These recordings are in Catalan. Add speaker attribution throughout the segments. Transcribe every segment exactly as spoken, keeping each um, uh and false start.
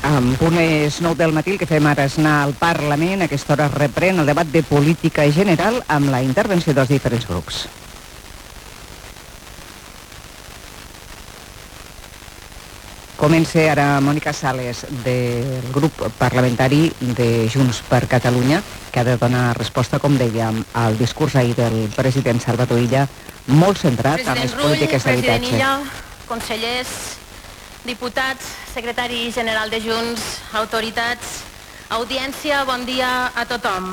Speaker 1: En punt és nou del matí, el que fem ara és anar al Parlament. A aquesta hora reprèn el debat de política general amb la intervenció dels diferents grups. Comença ara Mònica Sales, del grup parlamentari de Junts per Catalunya, que ha de donar resposta, com dèiem, al discurs ahir del president Salvador Illa, molt centrat en les polítiques d'habitatge.
Speaker 2: President Illa, consellers, diputats, secretari general de Junts, autoritats, audiència, bon dia a tothom.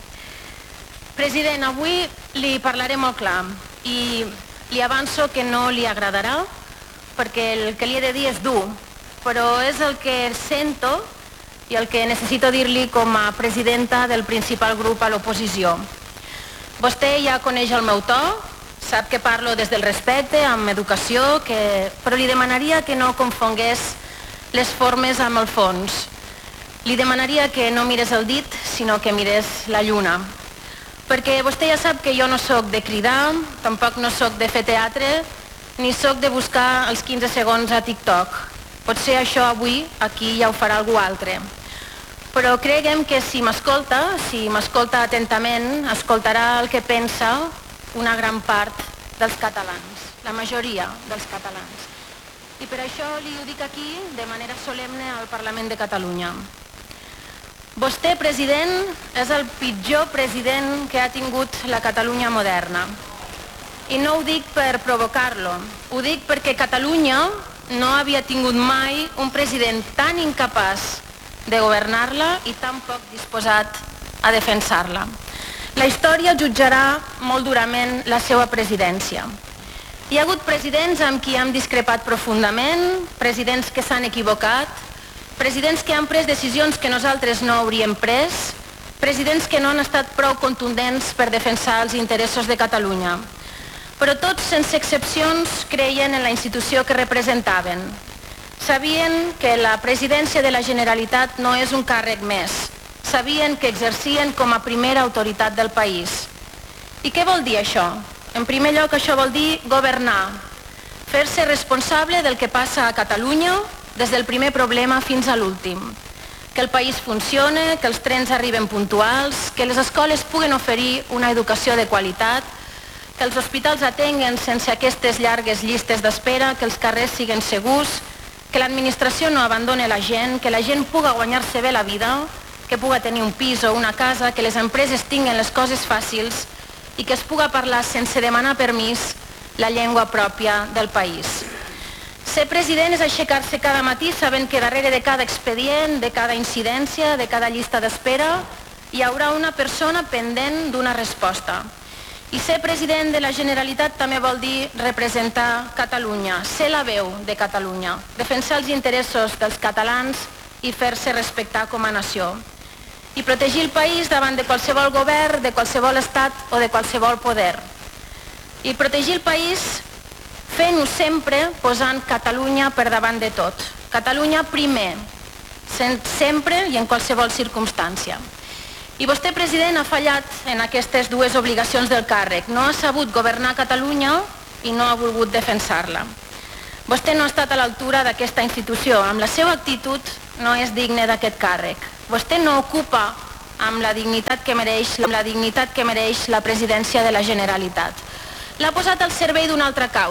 Speaker 2: President, avui li parlaré molt clar i li avanço que no li agradarà, perquè el que li he de dir és dur, però és el que sento i el que necessito dir-li com a presidenta del principal grup a l'oposició. Vostè ja coneix el meu to, sap que parlo des del respecte, amb educació, que... però li demanaria que no confongués les formes amb el fons. Li demanaria que no mirés el dit, sinó que mirés la lluna. Perquè vostè ja sap que jo no sóc de cridar, tampoc no sóc de fer teatre, ni sóc de buscar els quinze segons a TikTok. Potser això avui, aquí, ja ho farà algú altre. Però creguem que si m'escolta, si m'escolta atentament, escoltarà el que pensa una gran part dels catalans, la majoria dels catalans. I per això li ho dic aquí, de manera solemne, al Parlament de Catalunya. Vostè, president, és el pitjor president que ha tingut la Catalunya moderna. I no ho dic per provocar-lo, ho dic perquè Catalunya no havia tingut mai un president tan incapaç de governar-la i tan poc disposat a defensar-la. La història jutjarà molt durament la seva presidència. Hi ha hagut presidents amb qui hem discrepat profundament, presidents que s'han equivocat, presidents que han pres decisions que nosaltres no hauríem pres, presidents que no han estat prou contundents per defensar els interessos de Catalunya. Però tots, sense excepcions, creien en la institució que representaven. Sabien que la presidència de la Generalitat no és un càrrec més. Sabien que exercien com a primera autoritat del país. I què vol dir això? En primer lloc, això vol dir governar, fer-se responsable del que passa a Catalunya des del primer problema fins a l'últim. Que el país funcione, que els trens arriben puntuals, que les escoles puguen oferir una educació de qualitat, que els hospitals atenguen sense aquestes llargues llistes d'espera, que els carrers siguin segurs, que l'administració no abandone la gent, que la gent puga guanyar-se bé la vida, que puga tenir un pis o una casa, que les empreses tinguen les coses fàcils i que es puga parlar sense demanar permís la llengua pròpia del país. Ser president és aixecar-se cada matí sabent que darrere de cada expedient, de cada incidència, de cada llista d'espera, hi haurà una persona pendent d'una resposta. I ser president de la Generalitat també vol dir representar Catalunya, ser la veu de Catalunya, defensar els interessos dels catalans i fer-se respectar com a nació. I protegir el país davant de qualsevol govern, de qualsevol estat o de qualsevol poder. I protegir el país fent-ho sempre posant Catalunya per davant de tot. Catalunya primer, sempre i en qualsevol circumstància. I vostè, president, ha fallat en aquestes dues obligacions del càrrec. No ha sabut governar Catalunya i no ha volgut defensar-la. Vostè no ha estat a l'altura d'aquesta institució. Amb la seva actitud no és digne d'aquest càrrec. Vostè no ocupa amb la dignitat que mereix, amb la dignitat que mereix la presidència de la Generalitat. L'ha posat al servei d'una altra causa.